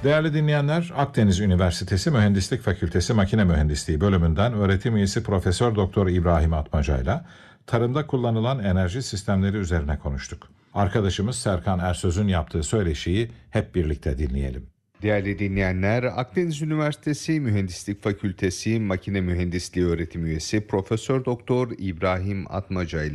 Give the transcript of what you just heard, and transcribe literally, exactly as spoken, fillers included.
Değerli dinleyenler, Akdeniz Üniversitesi Mühendislik Fakültesi Makine Mühendisliği bölümünden öğretim üyesi Profesör Doktor İbrahim Atmaca'yla tarımda kullanılan enerji sistemleri üzerine konuştuk. Arkadaşımız Serkan Ersöz'ün yaptığı söyleşiyi hep birlikte dinleyelim. Değerli dinleyenler, Akdeniz Üniversitesi Mühendislik Fakültesi Makine Mühendisliği öğretim üyesi Profesör Doktor İbrahim Atmaca ile